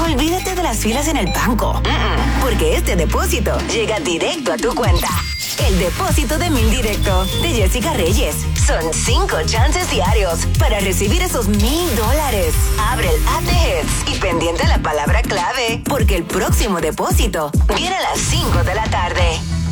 Olvídate de las filas en el banco. Porque este depósito llega directo a tu cuenta. El depósito de 1000 directo de Jessica Reyes. Son 5 chances diarios para recibir esos $1000. Abre el app de Hits y pendiente a la palabra clave, porque el próximo depósito viene a las 5 de la tarde.